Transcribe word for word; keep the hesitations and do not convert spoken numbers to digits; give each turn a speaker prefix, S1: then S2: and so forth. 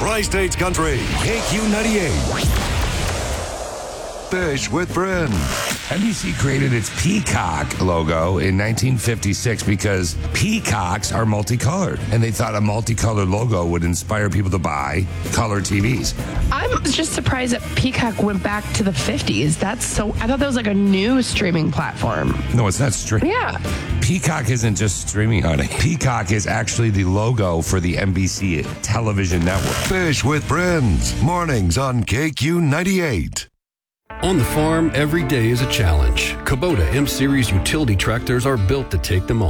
S1: Tri-States Country, K Q ninety-eight. Fish with Friends.
S2: N B C created its peacock logo in nineteen fifty-six because peacocks are multicolored, and they thought a multicolored logo would inspire people to buy color T Vs.
S3: I'm just surprised that Peacock went back to the fifties. That's so, I thought that was like a new streaming platform.
S2: No, it's not streaming.
S3: Yeah.
S2: Peacock isn't just streaming, honey. Peacock is actually the logo for the N B C television network.
S1: Fish with Friends. Mornings on K Q ninety-eight.
S4: On the farm, every day is a challenge. Kubota M-Series utility tractors are built to take them on.